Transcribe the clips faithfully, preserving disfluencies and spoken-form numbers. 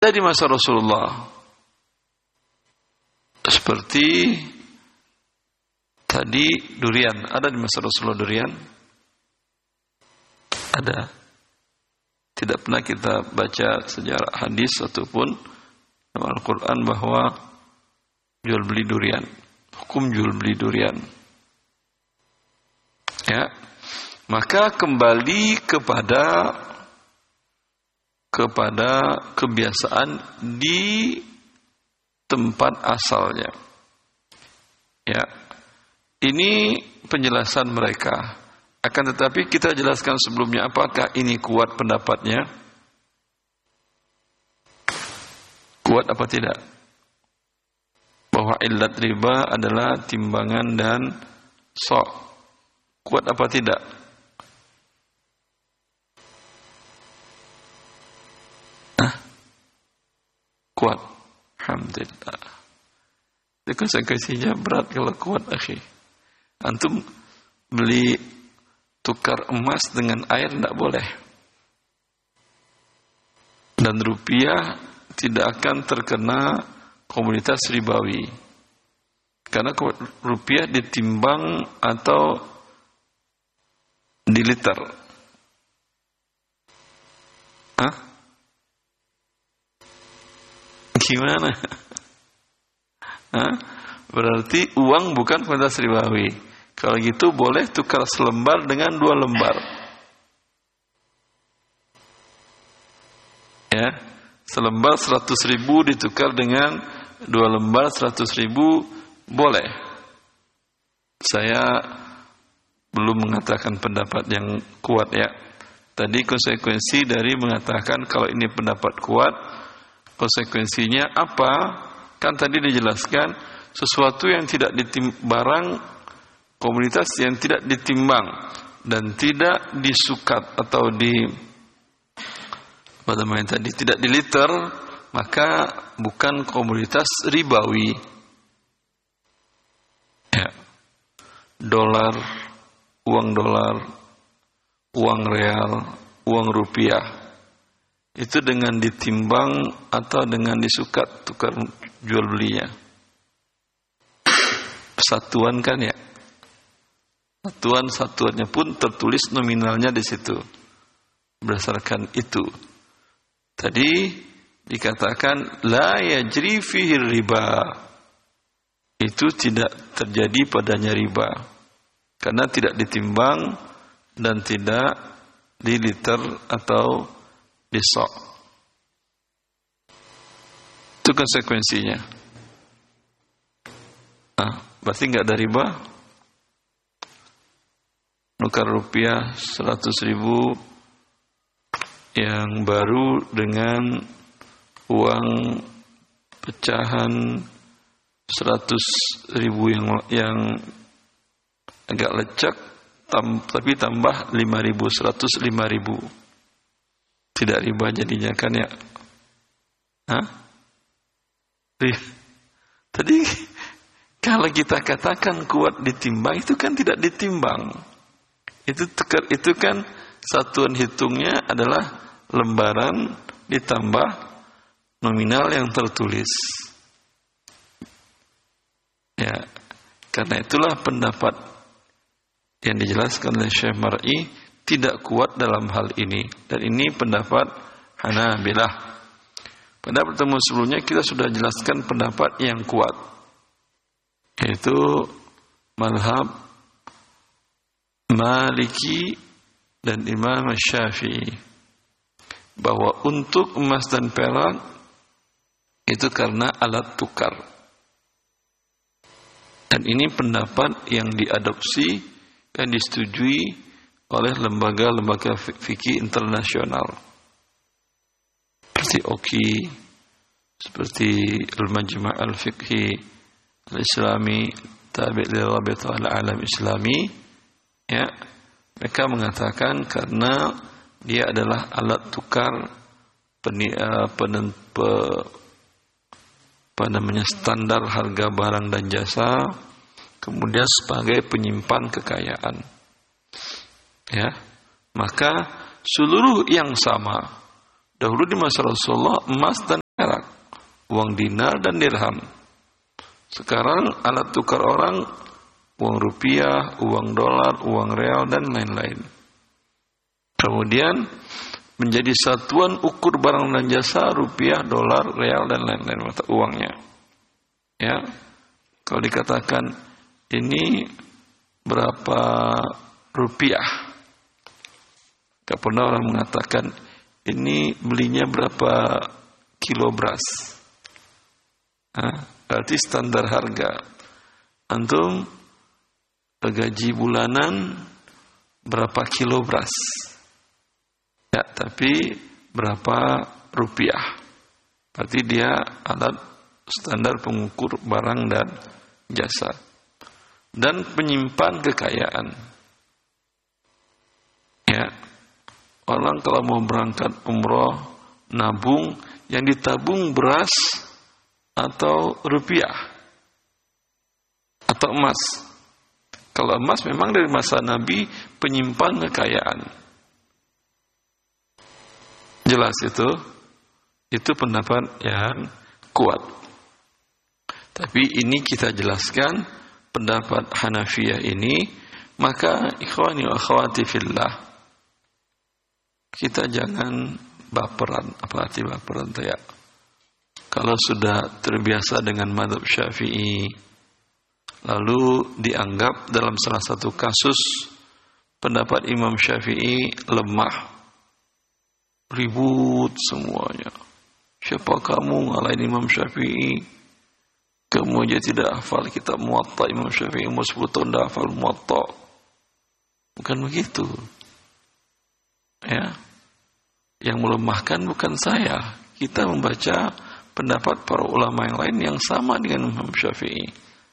Dari masa Rasulullah. Seperti tadi durian, ada di masa Rasulullah durian? Ada. Tidak pernah kita baca sejarah hadis ataupun dalam Al-Quran bahwa jual beli durian, hukum jual beli durian. Ya, maka kembali kepada kepada kebiasaan di tempat asalnya. Ya, ini penjelasan mereka. Akan tetapi kita jelaskan sebelumnya, apakah ini kuat pendapatnya? Kuat apa tidak? Bahwa illat riba adalah timbangan dan sok. Kuat apa tidak? Hah? Kuat. Alhamdulillah. Itu konsekuensinya berat kalau kuat, akhi. Antum beli tukar emas dengan air tidak boleh. Dan rupiah tidak akan terkena komoditas ribawi. Karena rupiah ditimbang atau di liter. Hah? Gimana? Hah? Berarti uang bukan komoditas ribawi. Kalau gitu boleh tukar selembar dengan dua lembar. Ya, selembar seratus ribu ditukar dengan dua lembar seratus ribu boleh. Saya belum mengatakan pendapat yang kuat ya. Tadi konsekuensi dari mengatakan kalau ini pendapat kuat, konsekuensinya apa? Kan tadi dijelaskan sesuatu yang tidak ditimbang, barang komoditas yang tidak ditimbang dan tidak disukat atau di apa namanya tadi tidak di liter, maka bukan komoditas ribawi. Ya. Dolar, uang dolar, uang real, uang rupiah itu dengan ditimbang atau dengan disukat tukar jual belinya. Satuan kan ya? Satuan-satuannya pun tertulis nominalnya di situ. Berdasarkan itu. Tadi dikatakan la yajri fihi riba. Itu tidak terjadi padanya riba. Karena tidak ditimbang dan tidak di liter atau di sok. Itu konsekuensinya. Nah, berarti enggak ada riba? Nukar rupiah seratus ribu yang baru dengan uang pecahan seratus ribu yang yang agak lecek, tam, tapi tambah lima ribu, seratus lima ribu. Tidak riba jadinya kan ya? Hah? Tadi kalau kita katakan kuat ditimbang, itu kan tidak ditimbang. Itu itu kan satuan hitungnya adalah lembaran ditambah nominal yang tertulis. Ya, karena itulah pendapat yang dijelaskan oleh Syekh Mar'i tidak kuat dalam hal ini. Dan ini pendapat Hanabilah. Pada pertemuan sebelumnya kita sudah jelaskan pendapat yang kuat, yaitu mazhab Maliki dan Imam Syafi'i, bahwa untuk emas dan perak itu karena alat tukar. Dan ini pendapat yang diadopsi dan disetujui oleh lembaga-lembaga fikih internasional seperti O K I, seperti Al-Majma' Al-Fiqhi Al-Islami, Tabi' li Rabitah Al-Alam Islami. Ya, mereka mengatakan karena dia adalah alat tukar peni, uh, penen, pe, apa namanya standar harga barang dan jasa, kemudian sebagai penyimpan kekayaan. Ya, maka seluruh yang sama dahulu di masa Rasulullah emas dan perak, uang dinar dan dirham. Sekarang alat tukar orang uang rupiah, uang dolar, uang real dan lain-lain. Kemudian menjadi satuan ukur barang dan jasa rupiah, dolar, real dan lain-lain mata uangnya. Ya. Kalau dikatakan ini berapa rupiah? Gak pernah orang mengatakan ini belinya berapa kilo beras. Nah, berarti standar harga. Antum gaji bulanan berapa kilo beras? Ya, tapi berapa rupiah? Berarti dia alat standar pengukur barang dan jasa. Dan penyimpan kekayaan. Ya. Orang kalau mau berangkat umroh, nabung, yang ditabung beras atau rupiah atau emas. Kalau emas memang dari masa Nabi penyimpan kekayaan. Jelas itu? Itu pendapat yang kuat. Tapi ini kita jelaskan pendapat Hanafiyah ini, maka ikhwani wa akhwati fillah, kita jangan baperan. Apa arti baperan ya? Kalau sudah terbiasa dengan mazhab Syafi'i, lalu dianggap dalam salah satu kasus pendapat Imam Syafi'i lemah, ribut semuanya. Siapa kamu ngalahin Imam Syafi'i? Kamu aja tidak hafal kitab Muwatta Imam Syafi'i, umur sepuluh tahun dah hafal Muwatta. Bukan begitu. Ya. Yang melemahkan bukan saya. Kita membaca pendapat para ulama yang lain yang sama dengan Imam Syafi'i.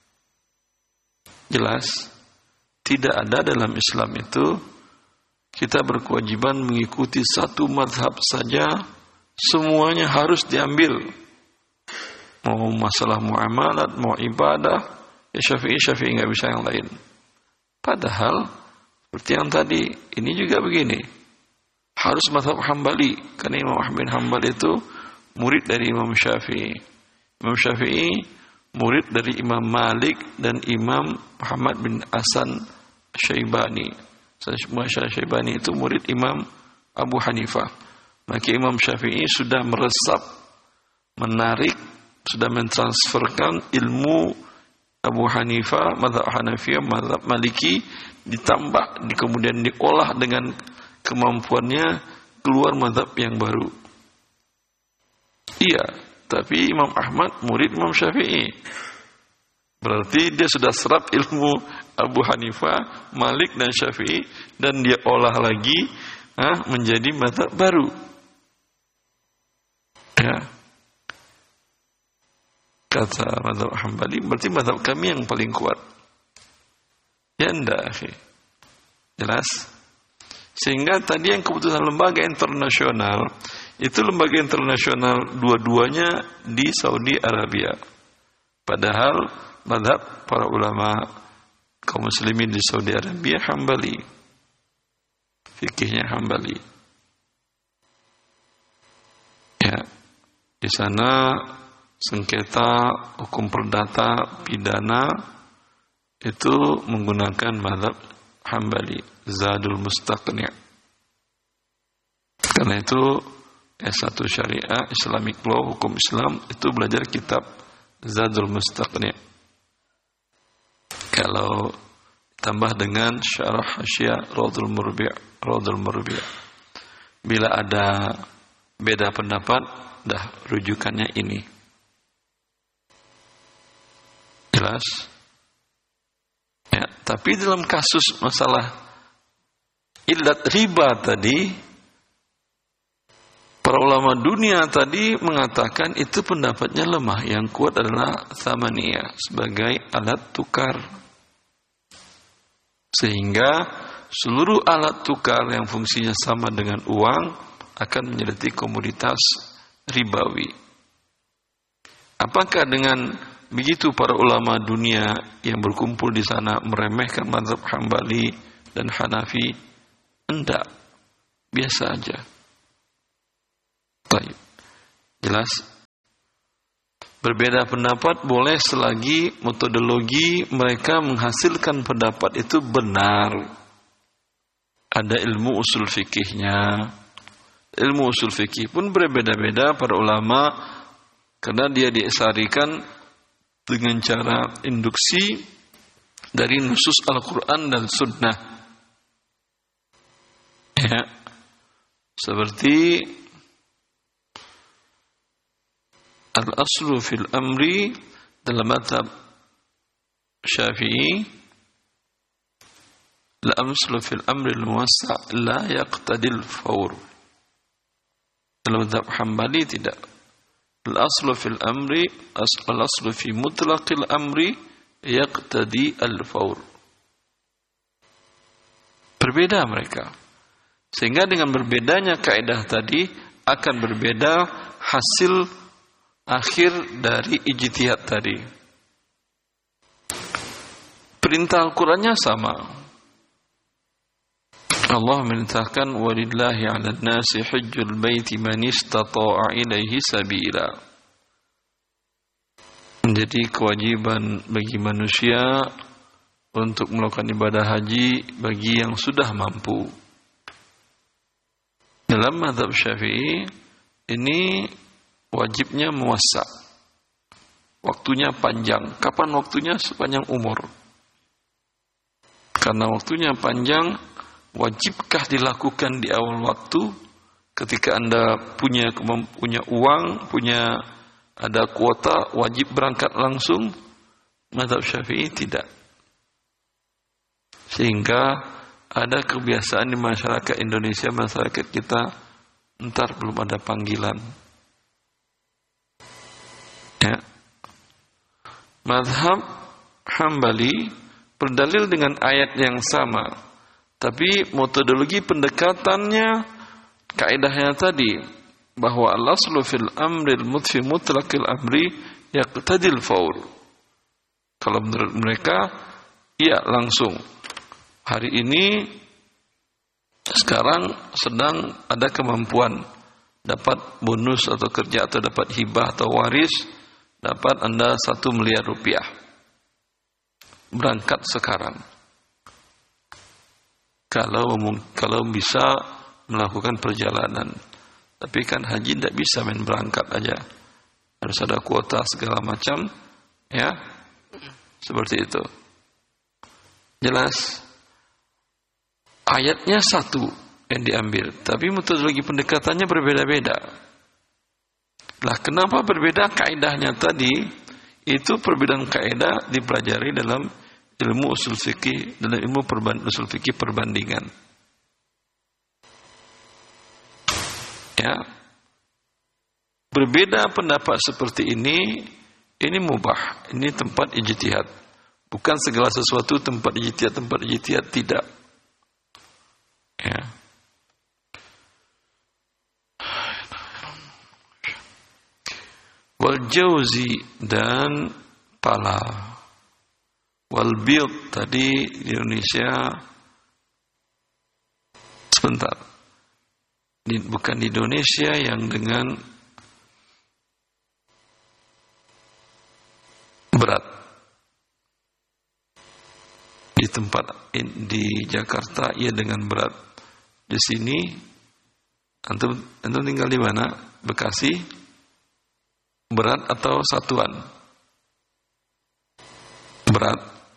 Jelas, tidak ada dalam Islam itu kita berkewajiban mengikuti satu mazhab saja, semuanya harus diambil. Mau masalah muamalat, mau ibadah, ya Syafi'i, Syafi'i nggak bisa yang lain. Padahal, seperti yang tadi, ini juga begini. Harus mazhab Hambali, karena Imam Ahmad bin Hanbal itu murid dari Imam Syafi'i. Imam Syafi'i murid dari Imam Malik dan Imam Muhammad bin Hasan Syaibani. Syaibani itu murid Imam Abu Hanifah. Maka Imam Syafi'i sudah meresap, menarik, sudah mentransferkan ilmu Abu Hanifah, mazhab Hanafiyah, mazhab Maliki, ditambah, kemudian diolah dengan kemampuannya keluar mazhab yang baru. Iya, tapi Imam Ahmad murid Imam Syafi'i. Berarti dia sudah serap ilmu Abu Hanifah, Malik dan Syafi'i, dan dia olah lagi ah, menjadi mazhab baru. Ya. Kata mazhab Hambali, berarti mazhab kami yang paling kuat. Ya enggak, akhi. Jelas? Sehingga tadi yang keputusan lembaga internasional, itu lembaga internasional dua-duanya di Saudi Arabia. Padahal mazhab para ulama kaum muslimin di Saudi Arabia Hambali. Fikihnya Hambali. Ya, di sana sengketa hukum perdata pidana itu menggunakan mazhab Hambali, Zadul Mustaqni'. Karena itu S satu Syariah, Islamic Law, hukum Islam, itu belajar kitab Zadul Mustaqni'. Kalau tambah dengan syarah Hasyiah Raudhul Murbi', Raudhul Murbi'. Bila ada beda pendapat, dah rujukannya ini. Jelas? Ya, tapi dalam kasus masalah illat riba tadi, para ulama dunia tadi mengatakan itu pendapatnya lemah. Yang kuat adalah tsamaniyah sebagai alat tukar. Sehingga seluruh alat tukar yang fungsinya sama dengan uang akan menjadi komoditas ribawi. Apakah dengan begitu para ulama dunia yang berkumpul di sana meremehkan mazhab Hambali dan Hanafi? Enggak. Biasa aja. Baik. Jelas? Berbeda pendapat boleh selagi metodologi mereka menghasilkan pendapat itu benar. Ada ilmu usul fikihnya. Ilmu usul fikih pun berbeda-beda para ulama karena dia diesarikan dengan cara induksi dari nusus Al-Quran dan Sunnah. Ya. Seperti al-aslu fil amri dalam mazhab Syafi'i, al-aslu fil amri al-muwassa' la yaqtadil fawr. Dalam mazhab Hambali tidak. Al-aslu fil amri, al-aslu fi mutlaqil amri yaqtadi al-fawr. Berbeda mereka. Sehingga dengan berbedanya kaidah tadi akan berbeda hasil akhir dari ijtihad tadi. Perintah Al-Qur'annya sama. Allah memerintahkan walillahi 'alan nasi hajjul baiti man istata'a ilaihi sabila. Menjadi kewajiban bagi manusia untuk melakukan ibadah haji bagi yang sudah mampu. Dalam mazhab Syafi'i ini wajibnya muwassa'. Waktunya panjang. Kapan waktunya? Sepanjang umur. Karena waktunya panjang, wajibkah dilakukan di awal waktu ketika Anda punya punya uang, punya ada kuota, wajib berangkat langsung? Mazhab Syafi'i tidak. Sehingga ada kebiasaan di masyarakat Indonesia, masyarakat kita, entar belum ada panggilan. Ya. Mazhab Hambali berdalil dengan ayat yang sama, tapi metodologi pendekatannya, kaidahnya tadi bahwa al-aslu fil amril mutfi mutlaqil amri yaqtadil fawr. Kalau menurut mereka, iya langsung. Hari ini sekarang sedang ada kemampuan dapat bonus atau kerja atau dapat hibah atau waris, dapat Anda satu miliar rupiah. Berangkat sekarang. Kalau kalau bisa melakukan perjalanan. Tapi kan haji tidak bisa main berangkat aja. Harus ada kuota segala macam, ya. Seperti itu. Jelas. Ayatnya satu yang diambil, tapi metodologi pendekatannya berbeda-beda. Lah kenapa berbeda kaidahnya tadi? Itu perbedaan kaidah dipelajari dalam ilmu usul fikih, dalam ilmu perban, usul fikih perbandingan. Ya. Berbeda pendapat seperti ini, ini mubah, ini tempat ijtihad. Bukan segala sesuatu tempat ijtihad, tempat ijtihad tidak. Ya. Wal jauzi dan pala. Wal bild tadi di Indonesia sebentar. Di, bukan di Indonesia yang dengan berat. Di tempat di Jakarta ia dengan berat. Di sini antum antum tinggal di mana? Bekasi. Berat atau satuan? Berat.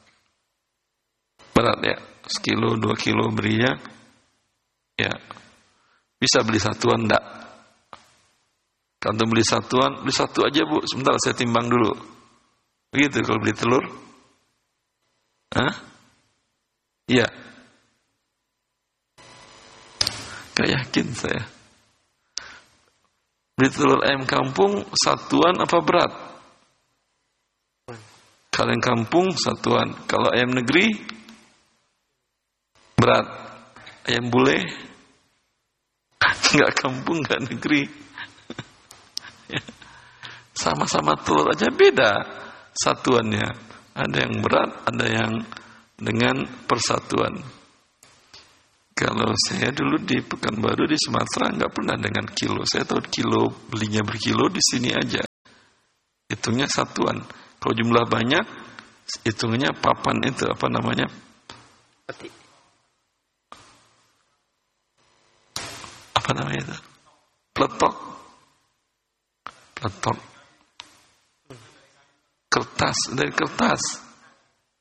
Berat ya. Sekilo, dua kilo berinya. Ya. Bisa beli satuan enggak? Kalau beli satuan, beli satu aja Bu. Sebentar saya timbang dulu. Begitu kalau beli telur. Hah? Iya. Gak yakin saya. Beli telur ayam kampung satuan apa berat? Kalau yang kampung satuan. Kalau ayam negeri berat. Ayam bule nggak kampung nggak negeri. Sama-sama telur aja beda satuannya. Ada yang berat, ada yang dengan persatuan. Kalau saya dulu di Pekanbaru di Sumatera nggak pernah dengan kilo. Saya tahu kilo belinya berkilo di sini aja. hitungnya satuan. Kalau jumlah banyak, hitungnya papan itu apa namanya? Peti. Apa namanya itu? Peletok. Peletok. Kertas, dari kertas.